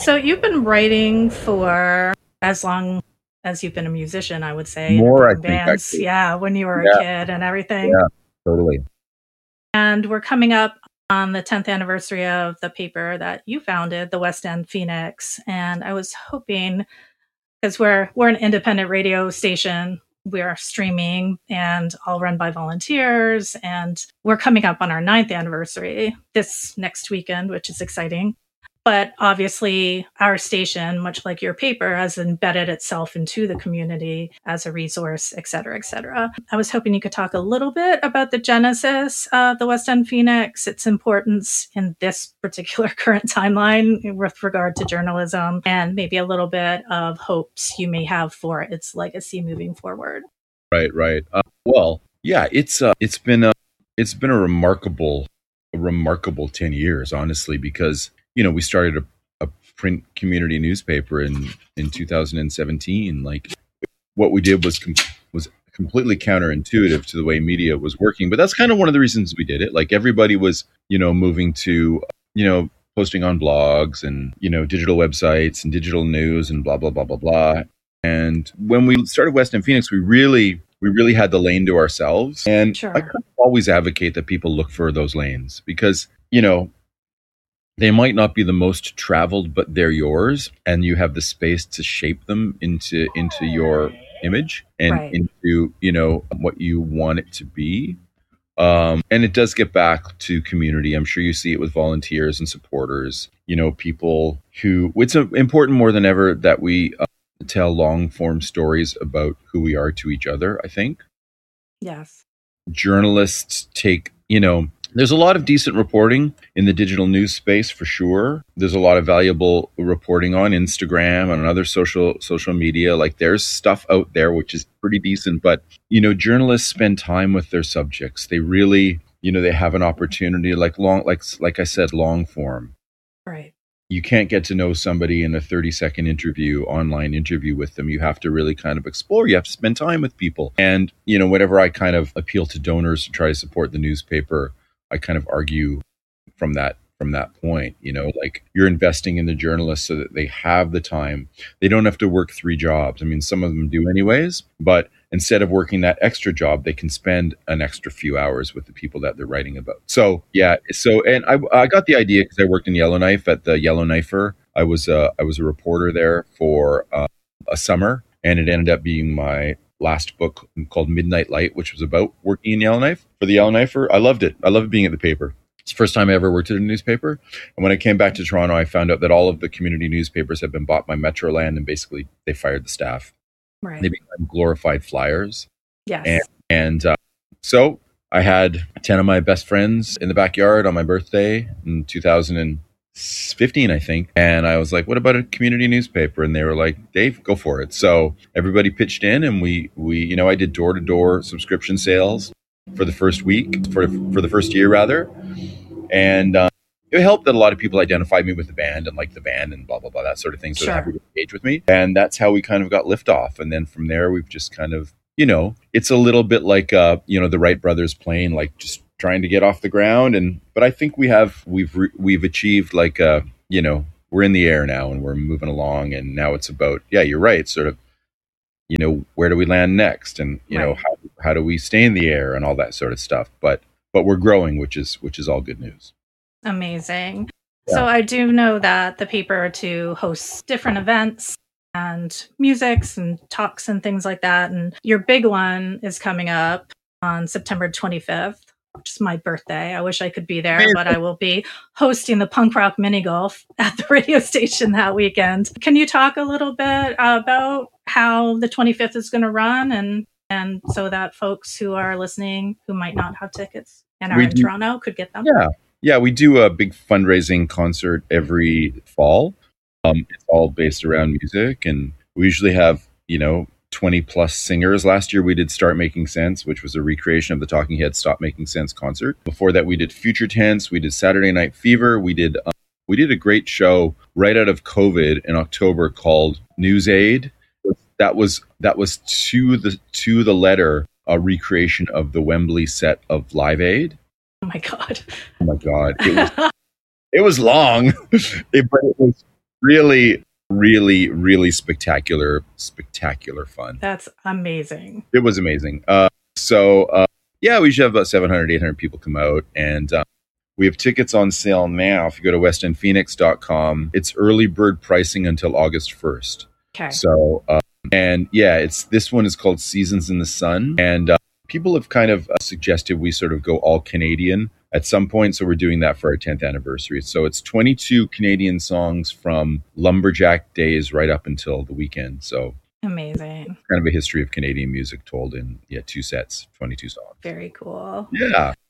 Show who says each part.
Speaker 1: So you've been writing for as long as you've been a musician, I would say,
Speaker 2: More, I
Speaker 1: in
Speaker 2: think,
Speaker 1: bands.
Speaker 2: actually.
Speaker 1: Yeah, when you were a
Speaker 2: Yeah,
Speaker 1: kid and everything.
Speaker 2: yeah, totally.
Speaker 1: And we're coming up on the 10th anniversary of the paper that you founded, the West End Phoenix. And I was hoping, because we're an independent radio station, we're streaming and all run by volunteers. And we're coming up on our 9th anniversary this next weekend, which is exciting. But obviously, our station, much like your paper, has embedded itself into the community as a resource, et cetera, et cetera. I was hoping you could talk a little bit about the genesis of the West End Phoenix, its importance in this particular current timeline with regard to journalism, and maybe a little bit of hopes you may have for its legacy moving forward.
Speaker 2: Right. Well, yeah, it's been a remarkable 10 years, honestly, because we started a print community newspaper in 2017. Like, what we did was completely counterintuitive to the way media was working, but that's kind of one of the reasons we did it. Like, everybody was moving to posting on blogs and digital websites and digital news and blah blah blah blah blah. And when we started West End Phoenix, we really had the lane to ourselves. And
Speaker 1: Sure.
Speaker 2: I kind of always advocate that people look for those lanes because they might not be the most traveled, but they're yours, and you have the space to shape them into your image and
Speaker 1: Right.
Speaker 2: into what you want it to be. And it does get back to community. I'm sure you see it with volunteers and supporters. People who it's important more than ever that we tell long form stories about who we are to each other. I think
Speaker 1: Yes.
Speaker 2: journalists take there's a lot of decent reporting in the digital news space for sure. There's a lot of valuable reporting on Instagram and on other social media. Like, there's stuff out there which is pretty decent, but journalists spend time with their subjects. They really, they have an opportunity, like I said, long form.
Speaker 1: Right.
Speaker 2: You can't get to know somebody in a 30-second online interview with them. You have to really kind of explore. You have to spend time with people. And, whenever I kind of appeal to donors to try to support the newspaper, I kind of argue from that point, like, you're investing in the journalists so that they have the time. They don't have to work 3 jobs. I mean, some of them do anyways, but instead of working that extra job, they can spend an extra few hours with the people that they're writing about. So, yeah. And I got the idea because I worked in Yellowknife at the Yellowknifer. I was a reporter there for a summer, and it ended up being my last book, called Midnight Light, which was about working in Yellowknife for the Yellowknifer. I loved it. I loved being at the paper. It's the first time I ever worked at a newspaper. And when I came back to Toronto, I found out that all of the community newspapers had been bought by Metroland, and basically they fired the staff.
Speaker 1: Right.
Speaker 2: They became glorified flyers.
Speaker 1: Yes.
Speaker 2: And so I had 10 of my best friends in the backyard on my birthday in 2015, I think. And I was like, what about a community newspaper? And they were like, Dave, go for it. So everybody pitched in, and we I did door-to-door subscription sales for the first week, for the first year rather. And it helped that a lot of people identified me with the band and liked the band and blah, blah, blah, that sort of thing. So
Speaker 1: Sure.
Speaker 2: They're happy to engage with me. And that's how we kind of got liftoff. And then from there, we've just kind of, it's a little bit like, the Wright brothers plane, like just trying to get off the ground. But I think we've achieved, like, we're in the air now and we're moving along. And now it's about, yeah, you're right, sort of, where do we land next? And,
Speaker 1: Right.
Speaker 2: how do we stay in the air and all that sort of stuff. But we're growing, which is all good news.
Speaker 1: Amazing.
Speaker 2: Yeah.
Speaker 1: So I do know that the paper to host different events and musics and talks and things like that. And your big one is coming up on September 25th, which is my birthday. I wish I could be there, but I will be hosting the punk rock mini golf at the radio station that weekend. Can you talk a little bit about how the 25th is going to run and so that folks who are listening who might not have tickets and are in Toronto could get them?
Speaker 2: Yeah, we do a big fundraising concert every fall. It's all based around music, and we usually have 20 plus singers. Last year we did Start Making Sense, which was a recreation of the Talking Heads Stop Making Sense concert. Before that we did Future Tense, we did Saturday Night Fever, we did a great show right out of COVID in October called News Aid. That was to the letter a recreation of the Wembley set of Live Aid.
Speaker 1: Oh my God.
Speaker 2: It was long, but really, really, really spectacular fun.
Speaker 1: That's amazing.
Speaker 2: It was amazing. Yeah, we should have about 700, 800 people come out. And we have tickets on sale now. If you go to westendphoenix.com, it's early bird pricing until August 1st.
Speaker 1: Okay.
Speaker 2: So, and yeah, this one is called Seasons in the Sun. And people have kind of suggested we sort of go all Canadian at some point. So we're doing that for our 10th anniversary. So it's 22 Canadian songs from Lumberjack days right up until the weekend. So
Speaker 1: amazing.
Speaker 2: Kind of a history of Canadian music told in 2 sets, 22 songs.
Speaker 1: Very cool.
Speaker 2: Yeah.